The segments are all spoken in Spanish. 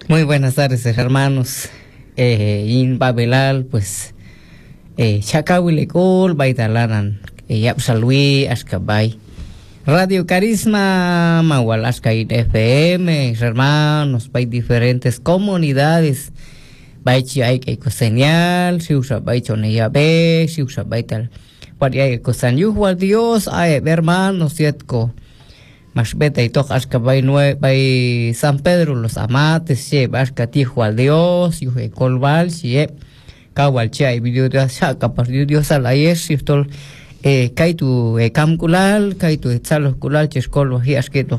Muy buenas tardes, hermanos. In Babelal, pues, Chacahuilecol, Baitalanan, Yapsalui, Ascabay. Radio Carisma, Mahualascain FM, hermanos, hay diferentes comunidades. Baichi hay que señal, si usa baicho neyabe, si usa baital. Hay que yuhual Dios, hay hermanos, cierto. Mas beta y toca ascabay by San Pedro los amates, che, basca tijo al Dios, yuhe colval, che, kawal che, video de saca, partido Dios a la yes, y tol. Kaitu camculal, kaitu etzalos culal, chescolo, hiasqueto.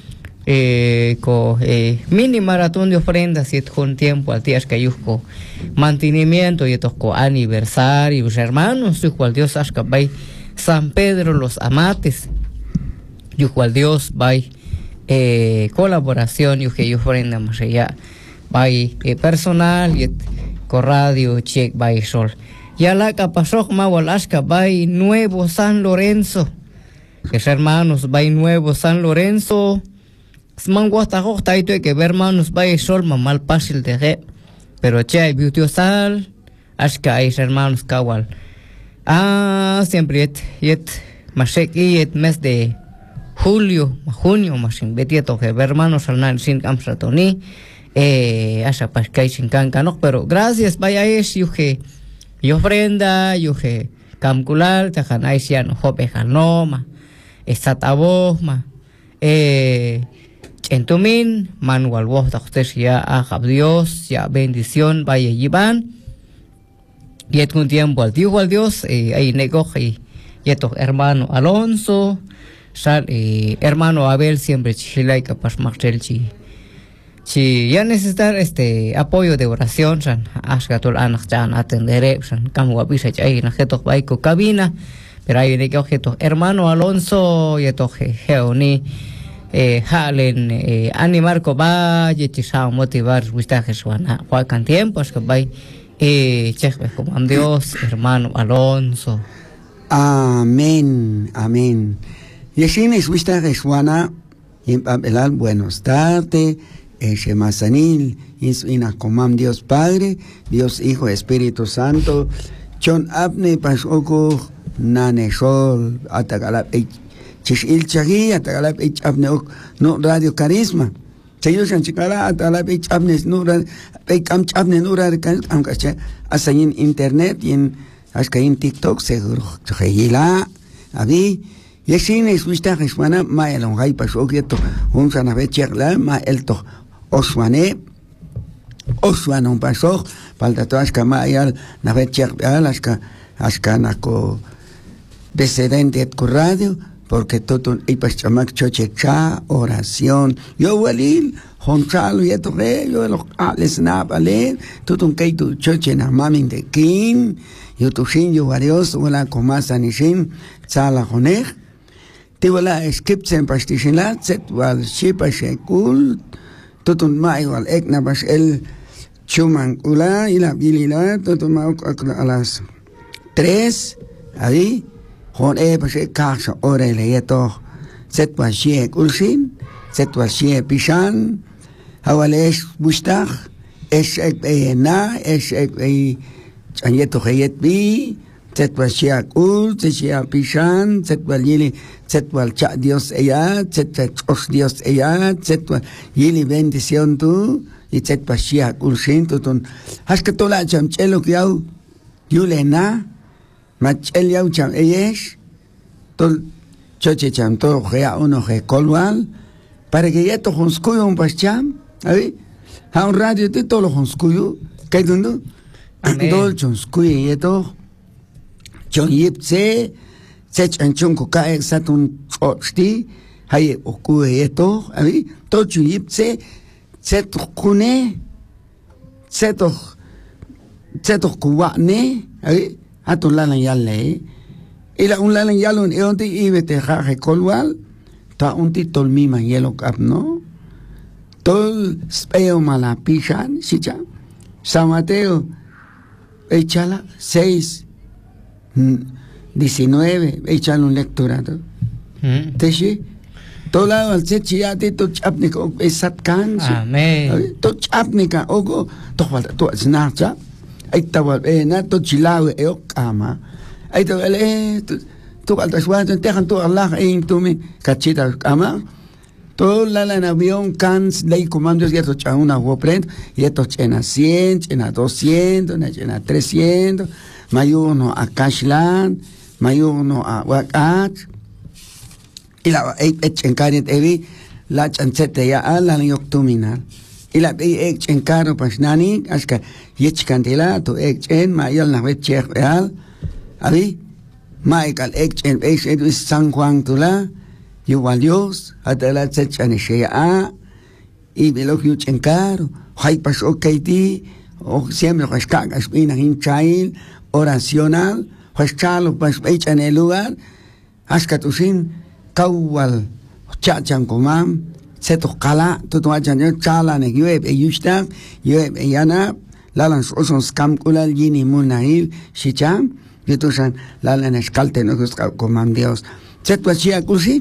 Mini maratón de ofrendas y con tiempo al tías que yusco mantenimiento y toco aniversarios, hermanos, yujo al Dios ascabay San Pedro los amates, yujo al Dios by colaboración, yujo ofrenda más allá, by personal y con radio check by sol. Ya la capasoj mawalaska by Nuevo San Lorenzo. Que es hermanos by Nuevo San Lorenzo. Smanguastajoj taito que ver hermanos by sol mamal fácil de ge. Pero che hay beautiosal. Aska hay hermanos kawal. Siempre yet masek yet mes de junio masin betieto que ver hermanos al nan sin kamsatoni. Asa paskai sin kankanok. Pero gracias vaya es yuge. Y ofrenda, yuge, camculal, tajanaisian, jope janoma, estatabosma, entumin, manual vos, ustedes ya a Dios, ya bendición, vaya llevan, y es un tiempo al Dios, ahí negoje, y esto hermano Alonso, hermano Abel, siempre chilay, capaz Marcel chi. Si ya necesitar apoyo de oración, san asgatul anachan atenderé, san camu avisa chay najeto baiko cabina, pero hay un objeto hermano Alonso y toje geoni halen animar ko ba y chisa motivar vista jesuana cualcan tiempo es que vai cheque como am Dios hermano Alonso. Amén, amén. Y así es vista jesuana y Babelal, buenos tardes. Shemasanil, Comam Dios Padre, Dios Hijo, Espíritu Santo, Chon Abne Pasoko, Nane Sol, Atagalap, Chishil Chagi, Atagalap, Abne, no Radio Carisma. Chayoshan Chikala, Atagalap, Abne, Nura, Pekam Abne, Nura, Amkacha, hasta en Internet y en hasta en TikTok, seguro, Chayila, Abi. Y así es vista Jeswana, Maelon Hay Pasokieto, un Sanabecherla, Maelto. Oswane un paso, falta todas camayal, navecher aska nako descendente con radio, porque todo y pues chamak chochecha, oración, yo walil, Gonzalo y esto yo los les napale, todo un kaitu choche na mamin de kin, yo tu shin yo varios, wala comasa ni shin, sala jonej, te wala skipsen pastishinat, set wal shipa shekul, Tutun ma igual ekna bas el chuman ula y la bilila tutun ma a las 3 ahí hon pues casa ore le yeto set wa shie ulsin set wa shie pishan hawales bustag es na es anyeto hayet bi set wa shie ul se shie pishan set wa yili set wa cha Dios ella set os Dios ella set wa yili bendición tú y set wa shie ulsin tutun has que tola cham chelo kiau yulena machel yau cham eyes tol choche cham to gea uno ge kolwal para que ya to honskuyo un pascham ahí ha un radio te to lo honskuyo kai dundu dol chonskuyo yeto chon yipse sech anchon ko ka exatun ochti hay okuye yeto ahí to chu yipse set kune seto kuwane ahí atun lalan yalle ila un lalan yalun e onti ibete jaje kolwal ta unti tol mima yelo kap no tol speo malapishan sicha San Mateo échala 6:19 échale un lectorado teshi todo lado al sechiate to chapnika esat kan Amén. to chapnika ogo to falta to snacha ay tawal na to chilawe e kama ay to to falta suerte tejan to Allah en to mi cachita kama todo la en avión cans ley comandos y esto cha una prend y esto chena 100 chena 200 chena 300 mayuno a Cashland mayuno a Wakat y la encariet evi la chancete ya ala ni octuminal y la encaro pasnani aska yechcantila to en mayal na veche real abi Michael en es San Juan tula igual Dios hasta la chechane shea y velo que encaro hay pasó kaiti o siempre rascagas vina in chail oracional chalo pas en el lugar aska tusin kawal chachan komam seto kala to achan chala ne yue yusta yue yana lalan son scam kulal yini munail shicham yetusan lalan escalte no komam Dios seto achia kusi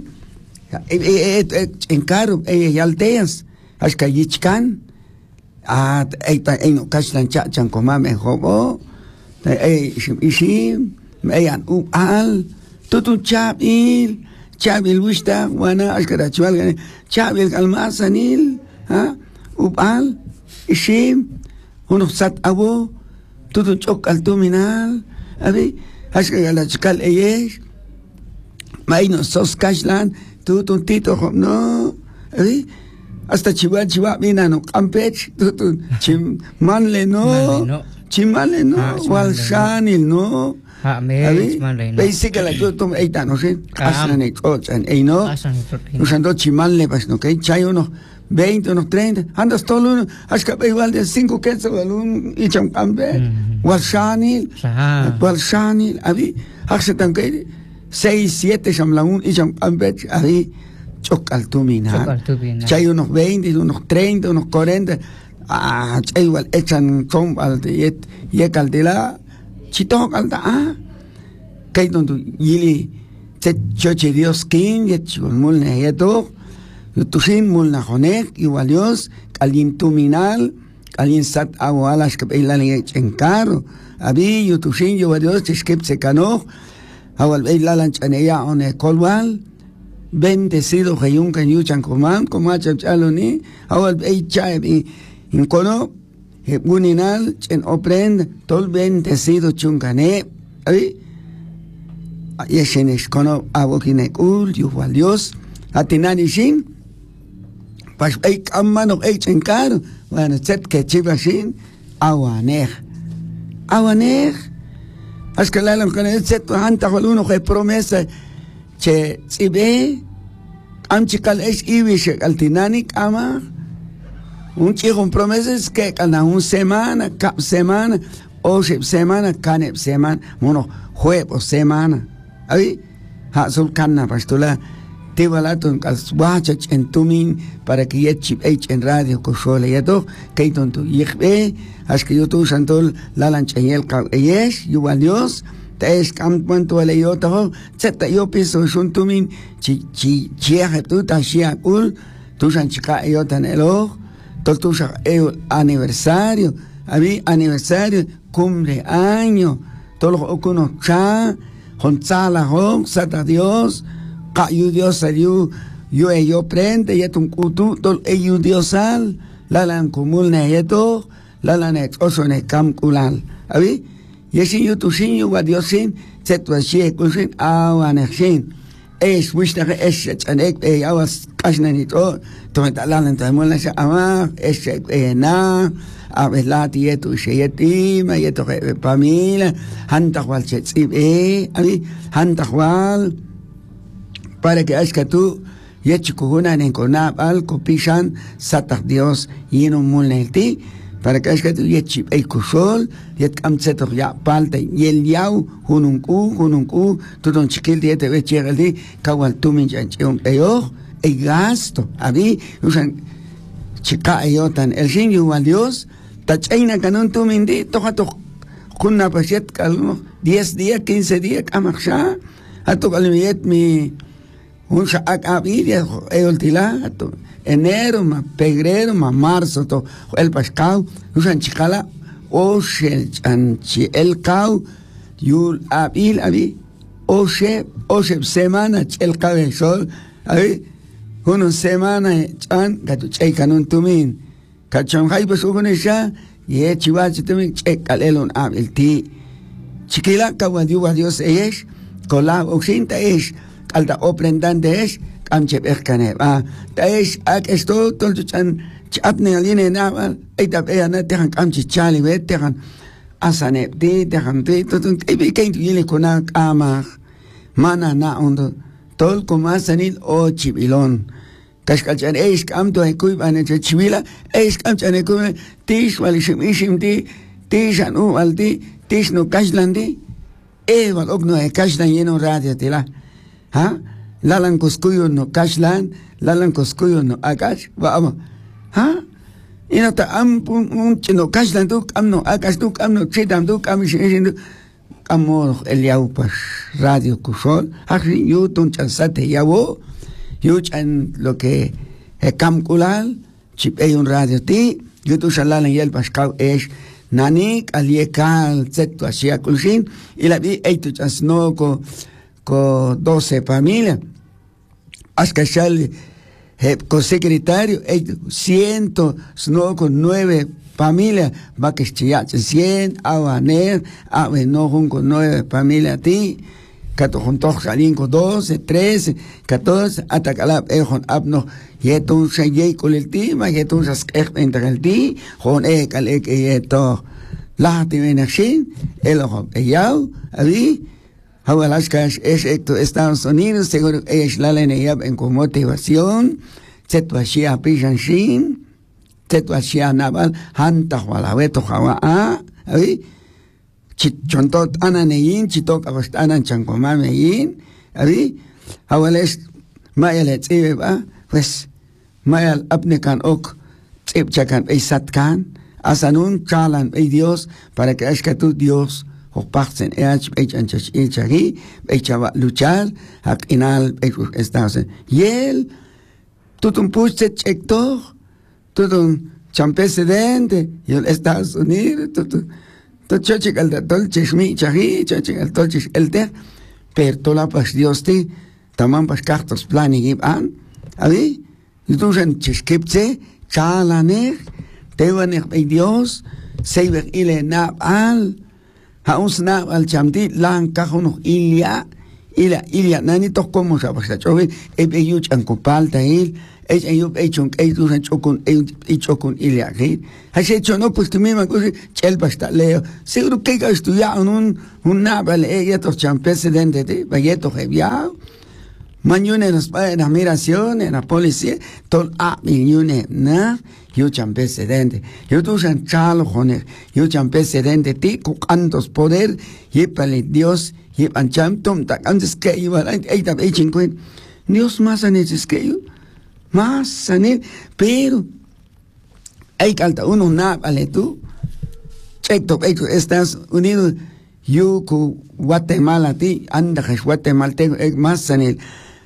encaro yalteas aska yichkan no kashlan chachan komam en hobo ishim meyan al tutu chabil wishta wana ashkara chual gane chabil almasanil ubal ishim uno sat abo tutu chok altuminal abi ashkara la chkal eyesh maino sos kashlan tutu tito no abi hasta chiwa mina no campech tutu chimanle no chimale no walshanil no basically yo tomo eita no sé asan el ochan no usando chimale pas no que chay unos 20 unos 30 andas todo uno hasta igual de 5 quesos balón y champambe walshanil abi hasta tan que 6 7 chamlaun y champambe abi chokal tumina chay unos 20 unos 30 unos 40 igual echan con al de y caldela chito calda que donde yili te choche Dios king y chul mulne yeto tusin mulna honek igual Dios calin tuminal calin sat awalas que la le encaro abi yo tusin yo Dios cheskep se cano awal la lanchaneya one kolwal bendecido hayun kan yuchan coman como achaloni awal chai in kono buninal chen oprend tol bendecido chungane abi yeshenesh kono abokine ul igual Dios atinani shin pas ek amano ek encaro bueno set que chivashin awaner askalalam con el set hanta uno que promesa che tsibe amchikal es ibish altinani ama un chico con promesas que cada una semana, cap semana, o semana, canep semana, mono jueves semana. Ahí, hasul canna pastula, te valato en calzwachach en tumin para que yechip en radio cochole y todo, que tonto yechbe, as que yo tu santol la lanchayel ka yesh, igual Dios, te es campanto le yo todo, zeta yo piso son tumin, chi tu ta shia ul, tu san chica yo tan elo. Todo el aniversario, había aniversario, cumpleaños, todos los ocunos cha, Gonzala Hong, Sata Dios, Cayu Dios salió, yo prende, y un cutu, todo ello Dios al, la lan común neto, la lan exoso ne cam culal, había, y así yo tu sin, yo Dios sin, se tu así, cusin, awanexin. Es wishta es chanek awas kasnanito to metalan tamula sa ama es na abelati etu sheyeti ma yeto pamila hanta wal chetsi abi hanta wal para que aska tu yechikuna en konab al kopishan satah Dios yino mulnelti para que aska tu yechi kusol yet amtseto ya palta yel yau hununku tudon chikil diete vecheraldi kawal tumin chanchon peyo e gasto abi usan chika ayotan el sin igual Dios tachaina kanon tumin di tohato kunna pasiet kalmo 10 días 15 días amaksha ato kalmiyet mi un abiria el tilato enero ma febrero ma marzo to el pascao usan chicala oche anchi el cau yul abil abi oche semana el cabezol abi una semana chan gatu chaikanun tumin kachon hay pues ugonesha ye chivachi tumin chekalelon abil ti chiquila kawandiu Dios es kola oxinta es alta oprendante es camche berkane ta es ak esto tol chan chapne aline na ita be na tehan camche chali be tehan asane de tehan de totun e kein yele kona kama mana na ondo tol komasanil o chibilon kashkachan es camto e kuy bane chivila es camchane kuy tish walishim ishim ti tishan alti tish no kashlandi wal ogno e kashlan yeno radio tila ha lalan kuskuyo no kashlan lalan kuskuyo no akash vamos ha ina ta un chino kashlan tu amno akash tu amno chidam tu kamishin amor el yaupas radio kusol akri yutun chansate yawo yuchan lo que camculal chip un radio ti yutu shalan yel pascal es nanik aliekal zetu asia kulshin y la vi eitu chasno ko 12 familias hasta shal co-secretario 100 sno con 9 familias va que chiach 100 awaner ave no con 9 familias ti kato juntos salin con 12 13 14 hasta calab ejon abno yetun shayei koleltima yetun saskeh entralti jon kalek yeto lahti venashin elojo eyau abi Hawalaskash es esto Estados Unidos, seguro es la ley en con motivación, Chetuashia Pijanshin, Chetuashia Naval, Hanta Hualabeto Hawa, ¿ahí? Chichontot Ananein, Chitok Abastanan Chancomamein, ¿ahí? Hawales Mayalet Eva, pues Mayal Apnekan Ok, Chipchakan Eisatkan, Asanun Chalan, Dios, para que es tu Dios. O pasen echagi echaba luchar hak inal Estados y él tutun puste chector tutun champresidente y el Estados Unidos tutun chochical de tolchishmi chagi chochical tolchish el ter per tola pas Dios ti tamam pas cartos plani giban abi tusen cheskipse chalaner tewaner Dios seiber ile na al Hausna al chamti lan kajono ilia nani to como sabes choven e yuch an copalta il yub echon eitus an chokun chokun ilia ri has hecho no pues que misma cosa chel basta leo seguro que ha estudiado un nabal to cham presidente de bayeto hebia mañana nos va en admiración en la policía tol a miñune na yo cham presidente yo tu san chalo joner yo cham presidente ti cuantos poder yepale Dios yepan cham tom ta antes que iba ahí ta echin Dios más aneses que yo más anel pero hay calta uno na vale tú check to Estados Unidos yo cu Guatemala ti anda que Guatemala más anel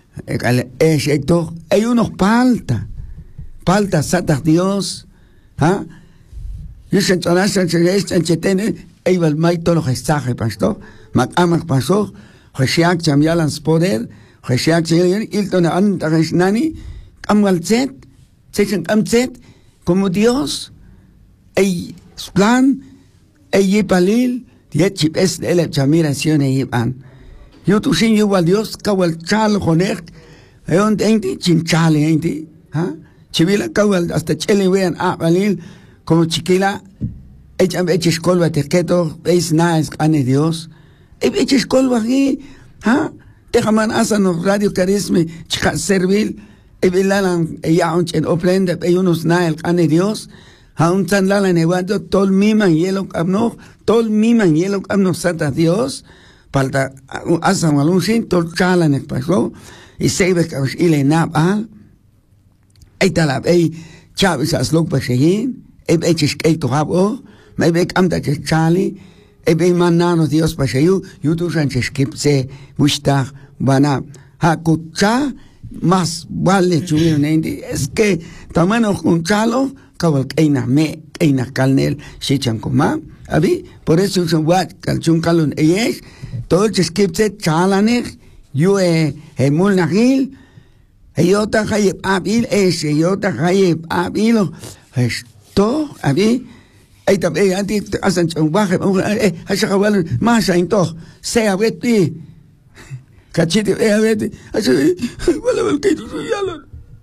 hay unos palta satas Dios yo se entonces se chetene igual mai todo lo que está pastor mac amak pasó reshiak chamyalans poder reshiak chamyalans ilton antares nani amgalzet sechen amzet como Dios hay plan hay palil diechip es el chamiración y an yo tu sin igual Dios kawal chal joner eon enti chinchale enti chivila kawal hasta chele vean balil como chiquila eches colva te quedo es nice ane Dios eches colva aquí dejaman asano radio carisme chica servil evilalan ya en oprende unos nail ane Dios un tan lala nevado tol miman hielo abno tol miman hielo abno santa Dios palta asa malun sin tol chala ne pasó y se ve que ile nab ay talab ay chavis as lok pashin eches que to habo me ve amta que chali be manano Dios pashayu yutu sanches kipse bushta bana ha kucha más vale chubir es que tamano junchalo cabal keina me keina calnel shichan kuma abi por eso son wat calchun calun eyes todo skipse chalaner yo mulnagil eyota hayeb abil es eyota hayeb abilo esto abi ay tabe anti asan chumbaje hasa cabal más ainto sea beti cachete beti hasa wala que tú yalan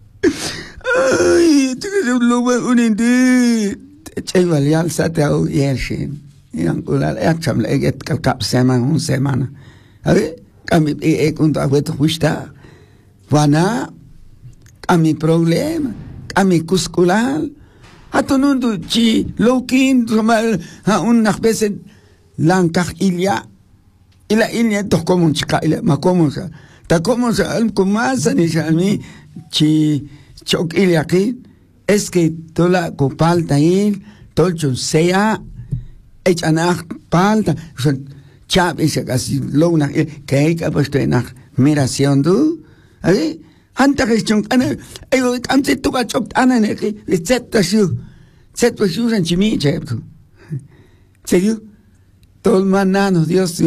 ay te que lo unindi cheval yal satao yershin yang ulal acham leget kap semana a ver kami kunto abeto justa wana kami problema kami kuskulal atunundu chi lokin mal ha un nachbesen langkach ilya to como chica ila makomosa ta como sa al kumasa ni shami chi chok ilya ki es que tola kopalta il tolchun sea echanach palta son chap is casi lo nach que hay que apostar nach miración du ahí anta que chon ana ayo amse tu ka chop ana ne que set su san chimi cheptu serio tol manano Dios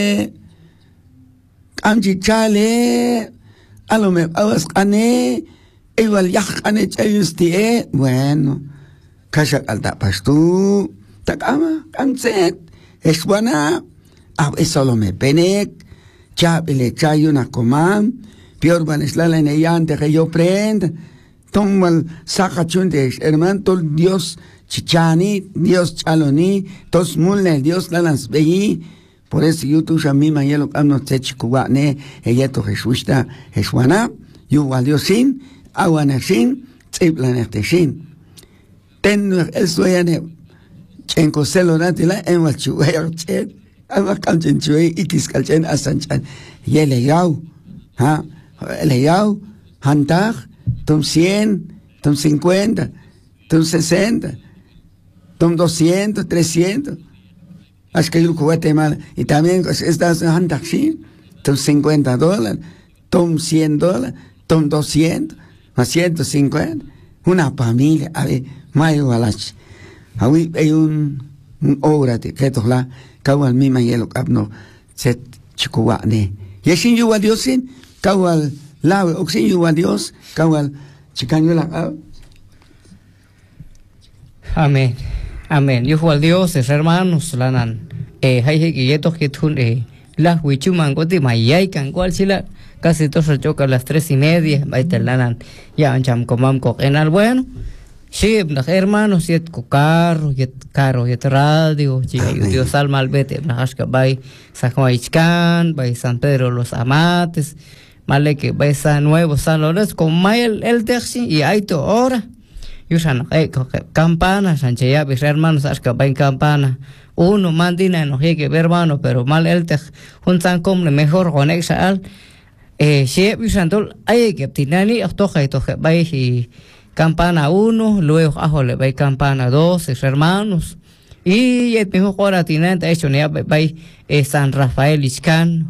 amchi chale alo me awas ane igual ya ane chayusti bueno kasha alta pastu takama amset es buena eso lo me penek chapele chayuna comam pior van es la neyante que yo prenda tomal saca chundes hermano tol Dios chichani Dios chaloni tos mulne Dios lalas beyi por eso yo tu shamima yelo amno techikuane eyeto jesusta eswana yo valiosin aguanexin tziplanexin ten el suene chenko celonatila en wachuer ama kalchen chui ikis kalchen asanchan yele yau ha le yau hantar tom 100 tom 50 tom 60 tom 200 300 es que yo Guatemala y también estas hantar sí tom $50 tom $100 tom 200 más 150 una familia a ver mayo balach ahí hay un obra de que tola kawal mima yelo kapno set chikuwane yesin yu a Diosin kawal lawe oxin yu a Dios kawal chikanyola amén amén yu al Dios hermanos lanan hay que yetos que tun la huichuman goti mayay kan cual sila casi todo se choca a las 3:30 baitelanan ya ancham comam coquenal bueno sí hermanos yet carro yet radio chica Dios alma al vete nahashka bay Sajoichcan bay San Pedro los Amates male que bay San Nuevo San Lorenzo con mail el taxi y hay to hora yusan campana sancheya bis hermanos ashka bay campana uno mandina no que hermano pero mal el tej juntan como mejor conexa al sí yusan tol hay que tinani toja bay y campana 1, luego ajole bay campana 2, hermanos. Y el mismo hora tinente hecho ni bay San Rafael Iscan,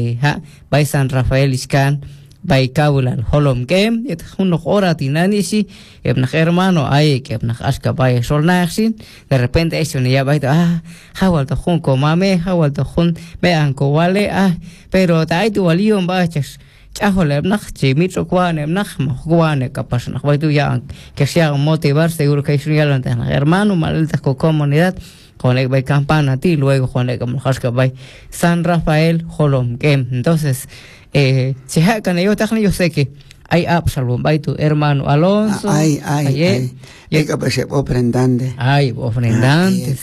bay San Rafael Iscan, bay Kabul Holom Game, y uno hora tinani si hermano hay que ashka bay solnaxin, de repente hecho ni bay hawal to jun komame, hawal to jun bean vale pero ta hay tu alion bachas chahole nach chimito kwane nach kwane capaz nach vai tu ya que sea motivar seguro que es ya lo hermano malta con comunidad con el campana ti luego con el hasca bay San Rafael Holom Game entonces si hakan yo sé que hay absolum bay tu hermano Alonso hay capaz ofrendante hay ofrendantes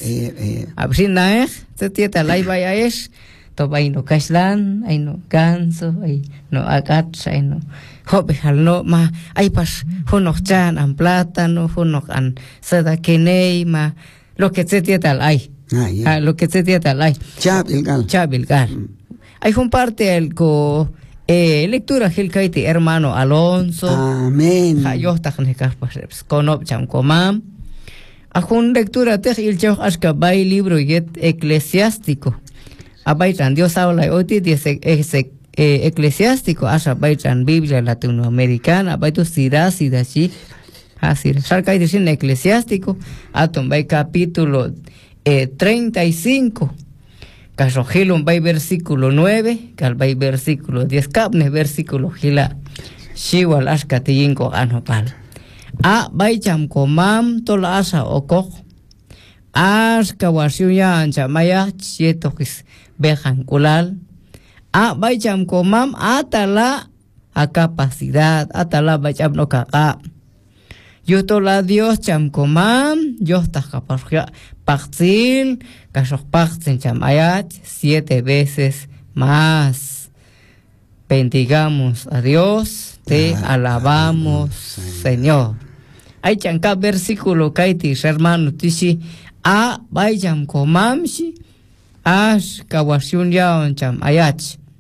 absina te tieta lai vaya es to bay no kaslan ay no ganso ay no agat ay no hobe hal no ma ay pas hunok chan an plátano hunok an sada kenei ma lo que se tieta ay lo que se tieta ay chabilgal hay un parte el co lectura gil kaiti hermano Alonso amén yo tajne kaspas konop cham komam ajun lectura te il chau aska bay libro yet eclesiástico abaitan Dios habla hoy dice eclesiástico, asa baitan Biblia latinoamericana, baitu sirasi dashi, así, sarca y eclesiástico, atom bay capítulo 35, casojilum bay versículo 9, cal bay versículo 10, capne versículo gila, shiwal askatiyinko anopal. A bay cham komam tola asa okok, aska wasiunya ancamaya chietokis bejan kulal. A bayam komam atala a capacidad, atala bayam no kaka. Yo tola Dios cham komam, yo ta capacidad partil, kasok partin cham ayat 7 veces más. Bendigamos a Dios, te alabamos, Señor. Hay chanca versículo kaiti, hermano, tishi a bayam komam shi, ash kawasyun yaon cham ayat.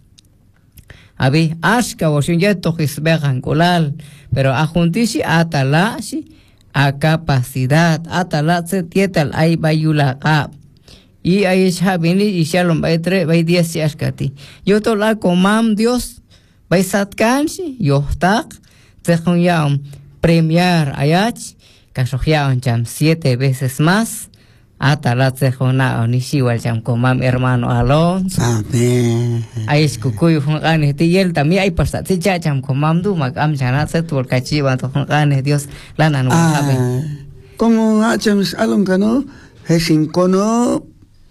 Abi aska wasyun ya tokis began kulal, pero ajuntisi atala si a capacidad atala se tietal ay bayula ka y ay shabini y shalom bay 3 bay 10 si askati yo tola komam Dios bay satkan si yo tak tekun ya premiar ayach kasohya cham 7 veces más atala tekuna onisiwal cham komam hermano Alonso. Amén. Ay escucuy juncanes ti él también hay pasta ti cham komam du magam chana se tu kachiva to juncanes Dios lana no sabe. Como hacham alon kano hesin kono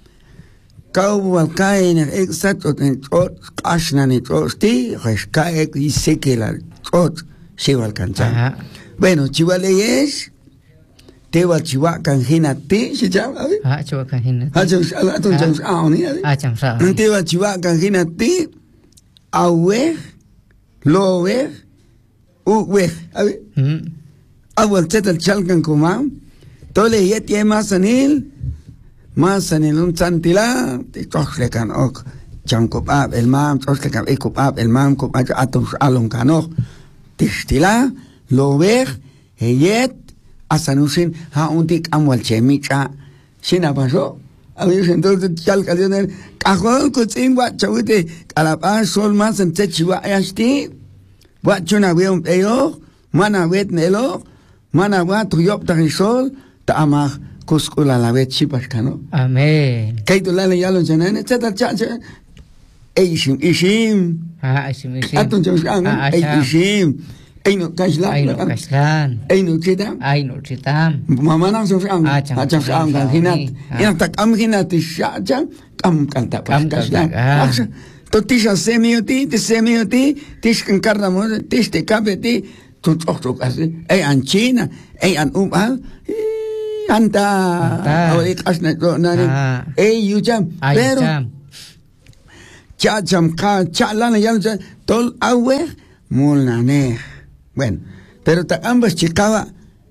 kau wal kain exacto en ot ashna ni tosti rescae y sekela ot shiwal kancha. Bueno, chivaleyes tewa chiwa kanjina ti si cham Chiwa kanjina hacham atun cham aoni cham sa tewa chiwa kanjina ti awe lowe uwe awal tetal chalkan komam tole yet ye masanil un santila te tokhlekan ok chankopab el mam tokhlekan ekopab el mam kop atun alon kanok tistila lowe yet asanusin ha untik amwal chemicha sina pasó a ver entonces chalka de cajón kutin wa chawite kalapa sol más en techiwa ayasti wa chuna we eyo mana wet nelo mana wa tuyop ta sol ta ama kuskula la wet chipaskano amén kaito la yalo chanane tata chacha ishim ishim atun chawsang ishim Aino kaslan Aino chitam mama nang so ang acham ang hinat ina tak am hinat shacham kam kanta pas kaslan to tisha semioti tish kan karnamo tish te kapeti tu tok asi an china an umal anta oi kasna to nani yujam pero chacham ka chalana yal tol awe mulnane. Bueno, pero ambas chicaba.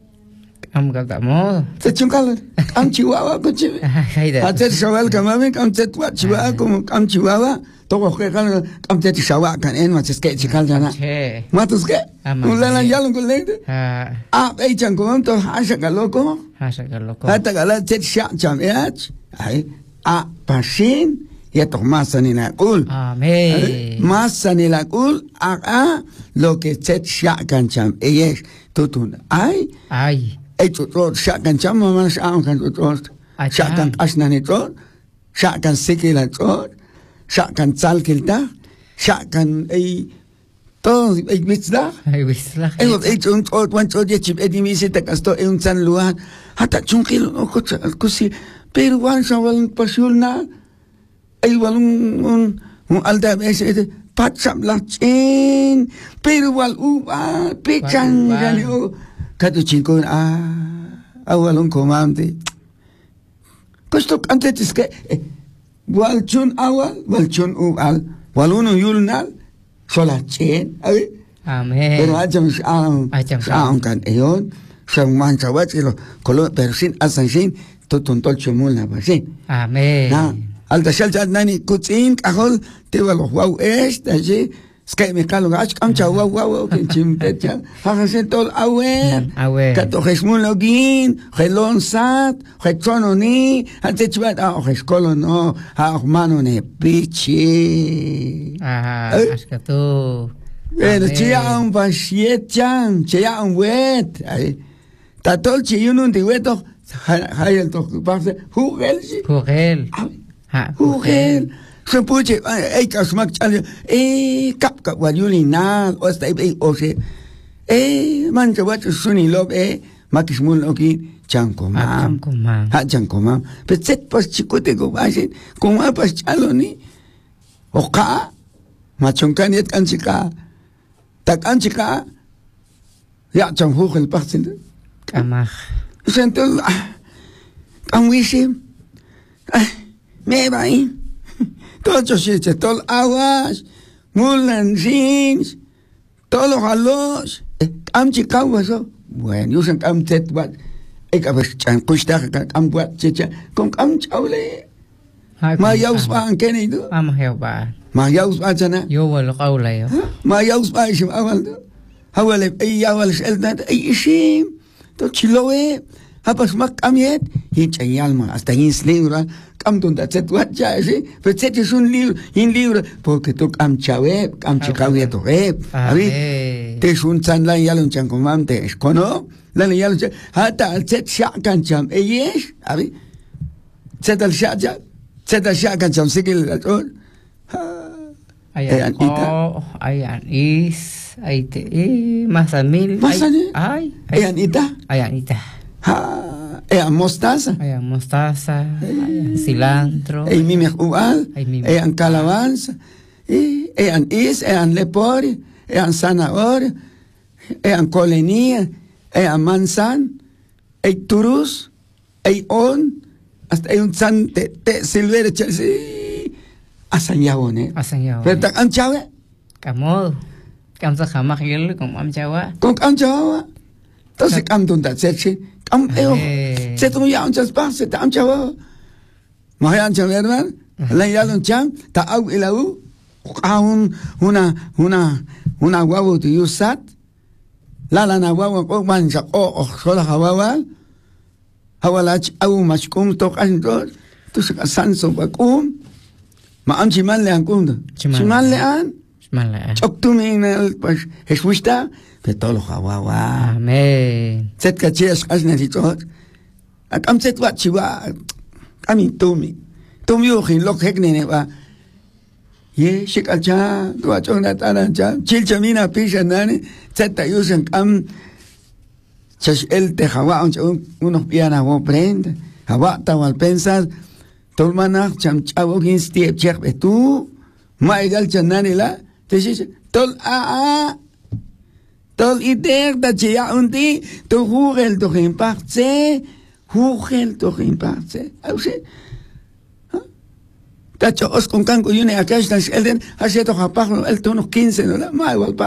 Amgaltamo. Te chungala. Am chihuahua coche. Hacer chaval kamame am te tua chihuahua como am chihuahua. Todo que am te chihuahua kan en más que chical jana. Matos que. Ulala yalo con lente. Echan con to hasha galoko. Hasta gala te cham ech. Ay, pasin. Ya tomasan en la cul. Amén. Masan en la cul, lo que se shakan cham. Ellos, tutun. Ay. Esto todo shakan cham, mamá shakan todo. Shakan asnan todo. Shakan sikila todo. Shakan salkilta. Shakan todo. Mitzlah. Esto un todo, un todo, chip, edimisita, casto, un san lugar. Hasta chunquilo, no cocha, così. Pero wan saval pasulna. Ay wal un alda ese patsam lachin pero wal pichan galio katu chinkon awal un comande costo antes que wal chun awal wal chun al wal uno yulnal solachin amén pero acham kan eyon sang man chawat kolo pero sin asanshin tutun tolchumul na basin amén Alta shalta nani kutin kahol te walo wow allí que me calo ach am chawa wow que chimpecha hace todo awer kato gesmulogin gelon sat getsononi ante chvat geskolon no ha mano ne pichi askato chia un pasiet chan chia un wet tatol chi unun di weto hayel to parce hugel hugel se puche kas mak chal kap wayulina o sta o se man che wat suni lob makismul oki chankoma ha chankoma petset pas chikote go basin kuma pas chaloni oka machonkan yet kanchika tak anchika ya chang hugel partin kamach sentel kan wisim me vai todo se todo aguas mulan jeans todos los halos am chicago eso bueno yo san am tet wat ik heb chan kusta am wat chicha con am chaule ma yaus ba an keni do am helba ma yaus ba jana yo wal qawla yo ma yaus ba shim awal do hawale ay awal seldat ay ishim to chiloe hapas mak amiet hincha yalma hasta ins libra am donde set wat ya sí pero set es un libro porque tú am chawe am chikawe to te es un san la yalun chan comante es cono la yalun hata set sha kan cham yes abi set al sha kan cham sigil al ayan is ay te masamil ay ayan ita mostaza. Cilantro. Mime igual. Calabanza. Lepori. Zanahoria. Colenía. Manzan. Turus. On. Hasta un san te silver chelsea. Asañabone. Pero tan anchawe. Kamodo. Kamsa jamás yel con amchawa. Con amchawa. Entonces donde se am se tu ya un chaspa se am chawa ma ya chan verdad la ya un chan ta au ilau una guagu tu usat la na guagu ko man sa sola hawa hawalach au mashkum to kan to sa sanso bakum ma am chimal le ankum chimal le an choktumin pues escusta de todo lo hawa amen set kachias asna ditot am set wat chiwa ami tumi ukhin lok hekne ne ba ye shikalcha to achona tanancha chilchamina pishanani set tayusan am chas el te hawa unos piana wo prende hawa tawal pensar tolmanach cham chavo kin stiep chek betu maigal chanani la te tol tol idee dat je ja undi to hoegel toch in partse ausse dat je os con canco y une acá está el den hace toch a pago el tono 15 no la mai